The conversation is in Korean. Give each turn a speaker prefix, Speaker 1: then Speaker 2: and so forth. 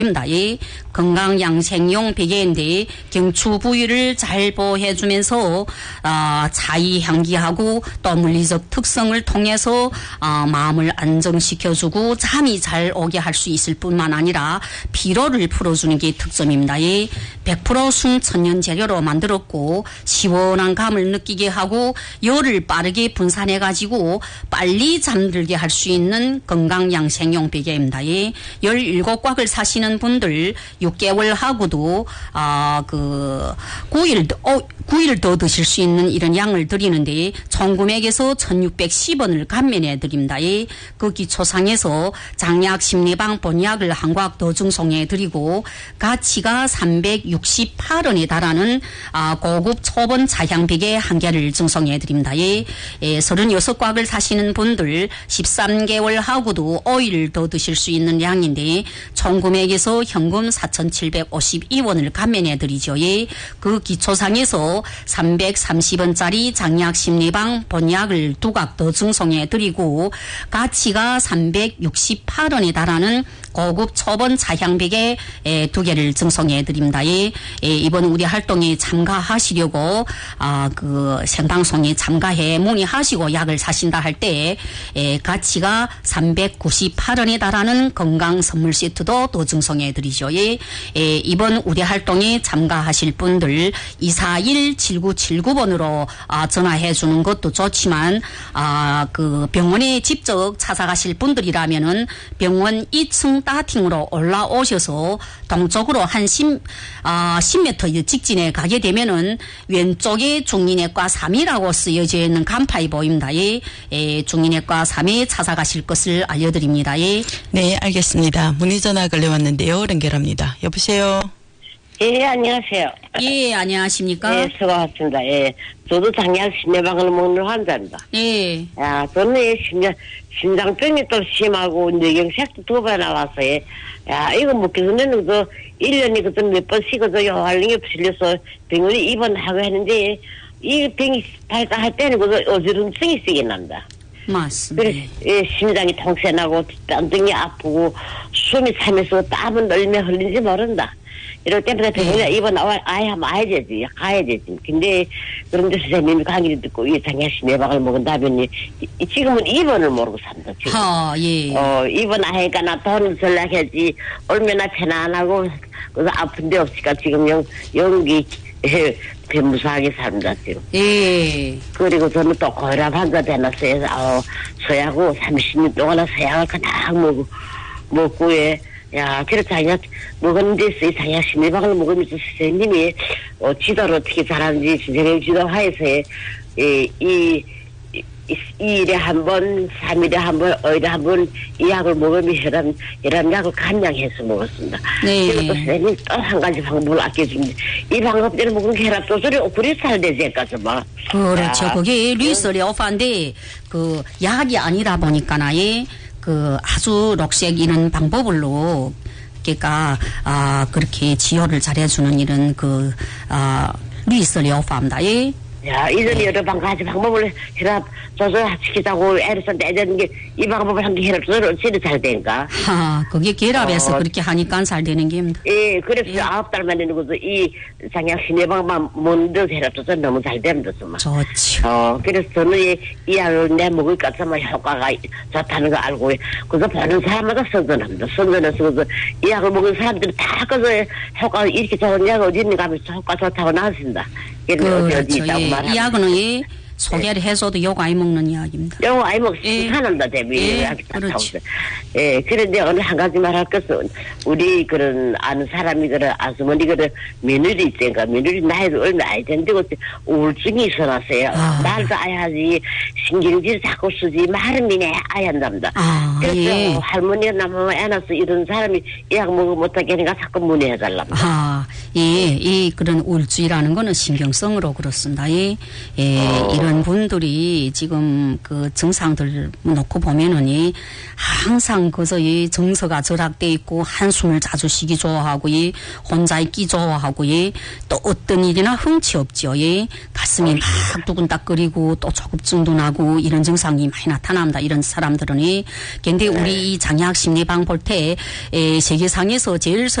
Speaker 1: 이 건강양생용 베개인데 경추 부위를 잘 보호해주면서 자위 향기하고 또 물리적 특성을 통해서 마음을 안정시켜주고 잠이 잘 오게 할 수 있을 뿐만 아니라 피로를 풀어주는 게 특점입니다. 100% 순천연 재료로 만들었고 시원한 감을 느끼게 하고 열을 빠르게 분산해가지고 빨리 잠들게 할 수 있는 건강양생용 베개입니다. 17곽을 사시는 분들 6개월 하고도 9일 더 드실 수 있는 이런 양을 드리는데 총금액에서 1,610원을 감면해 드립니다. 그 기초상에서 장약 심리방 본약을 한 곽 더 증송해 드리고 가치가 368원에 달하는 고급 초본 차향베개 한 개를 증송해 드립니다. 36곽을 사시는 분들 13개월 하고도 5일 더 드실 수 있는 양인데 총금액에서 현금 4,752원을 감면해 드리죠. 그 기초상에서 330원짜리 장약 심리방 본약을 2곽 더 증송해 드리고 가치가 368원에 달하는 고급 초본 차향베개 2개를 증송해 드립니다. 이번 우리 활동에 참가하시려고 생방송에 참가해 문의하시고 약을 사신다 할 때 가치가 398원에 달하는 건강 선물 세트도 또 증송해 드리죠. 이번 우리 활동에 참가하실 분들 241-7979번으로 전화해 주는 것도 좋지만 병원에 직접 찾아가실 분들이라면은 병원 2층 다팅으로 올라오셔서 동쪽으로 한 10m 직진에 가게 되면은 왼쪽에 중리내과 3이라고 쓰여져 있는 간판이 보입니다. 중리내과 3에 찾아가실 것을 알려드립니다.
Speaker 2: 네, 알겠습니다. 문의전화 걸려왔는데요. 연결합니다. 여보세요.
Speaker 3: 예, 안녕하세요.
Speaker 1: 예, 안녕하십니까?
Speaker 3: 예, 수고하셨습니다. 예, 저도 장약 심내방을 먹는 환자입니다.
Speaker 1: 예.
Speaker 3: 야, 저는 심장병이 또 심하고 뇌경색도 2번 나왔어요. 야, 이거 먹기 전에는 1년에 몇 번씩 요할링에 풀려서 병원에 입원하고 했는데 이 병이 발작할 때는 어지럼증이 세게 납니다.
Speaker 1: 맞습니다.
Speaker 3: 그래서 심장이 통새나고 땀등이 아프고 숨이 차면서 땀은 널며 흘린지 모른다. 이럴 때마다 병원에 입원 가야 되지. 근데 그런데 선생님이 강의를 듣고 이 장야씨 내박을 먹은 다음에 지금은 입원을 모르고 삽니다. 지금.
Speaker 1: 예.
Speaker 3: 입원하니까 나 돈을 전락해야지 얼마나 편안하고 그래서 아픈데 없으니까 지금 연기 무사하게 삽니다 지금.
Speaker 1: 예.
Speaker 3: 그리고 저는 또 고혈압 환자 되놨어요. 서약고 30년 동안 서약을 그냥 먹고 야, 그래서 장약 먹었는데 이 장약 심리방을 먹으면서 선생님이 지도를 어떻게 잘하는지 선생님 지도하에서 2일에 한 번, 3일에 한 번, 5일에 한 번 이 약을 먹으면 혈압약을 감량해서 먹었습니다.
Speaker 1: 네.
Speaker 3: 그리고 또 선생님 또 한 가지 방법을 아껴줍니다. 이 방법대로 먹으면 혈압 조절이 그리 잘 되지 까지 막.
Speaker 1: 그렇죠. 그게 리스리오파인데 약이 아니다 보니까 아주 녹색 이런 방법으로 그러니까 그렇게 치료를 잘해주는 이런 리스리오파입니다.
Speaker 3: 야, 이전에 여러 가지 방법을 혈압 조절시키자고 애를 썼는데 애들은 이 방법을 한 게 혈압 조절 어찌나 잘 되는가?
Speaker 1: 그게 결합해서 그렇게 하니까 잘 되는 겁니다.
Speaker 3: 예, 그래서 9달 만에 누구도 이 장약 심내방만 먹는 혈압 조절 너무 잘 됩니다, 정말.
Speaker 1: 좋죠.
Speaker 3: 그래서 저는 이 약을 내 먹으니까 정말 효과가 좋다는 거 알고, 그래서 보는 사람마다 선전합니다. 선전해서 이 약을 먹은 사람들이 다 효과가 이렇게 좋은 약 어디 있는가 하면서 효과 좋다고 나왔습니다.
Speaker 1: 그렇죠. 이 약은 소개를 해서도 욕 아이 먹는 이야기입니다.
Speaker 3: 욕 아이 먹기 하는다, 대비.
Speaker 1: 그렇죠.
Speaker 3: 그런데 어느 한 가지만 할 것은, 우리 아는 사람이 아주머니 며느리 있으니까, 며느리 나이도 얼마 아이 된데, 우울증이 있어놨어요. 말도 아야지, 신경질 자꾸 쓰지, 말은 미네 아야 한답니다. 그래서 할머니가 남아만 애 낳아서 이런 사람이 약 먹어 못하게 하니까 자꾸 문의해달랍니다.
Speaker 1: 이 그런 우울증이라는 거는 신경성으로 그렇습니다. 이런 분들이 지금 그 증상들 놓고 보면은 항상 그저 이 정서가 절약돼 있고 한숨을 자주 쉬기 좋아하고 혼자 있기 좋아하고 또 어떤 일이나 흥치 없지요. 가슴이 막 두근딱거리고 또 조급증도 나고 이런 증상이 많이 나타납니다. 이런 사람들은. 근데 우리 이 장약 심리방 볼 때 세계상에서 제일